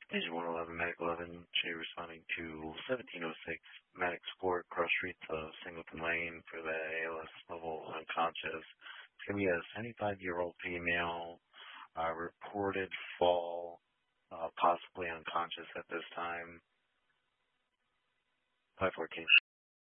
Station 111, Medic 11, J responding to 1706 Medic Sport, Cross Street to Singleton Lane for the ALS level unconscious. It's going to be a 75-year-old female, reported fall, possibly unconscious at this time. 514.